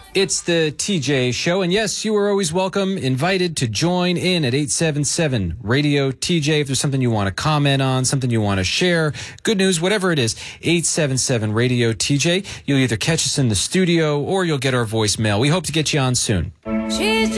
It's the TJ Show, and yes, you are always welcome, invited to join in at 877 Radio TJ. If there's something you want to comment on, something you want to share, good news, whatever it is, 877 Radio TJ. You'll either catch us in the studio or you'll get our voicemail. We hope to get you on soon.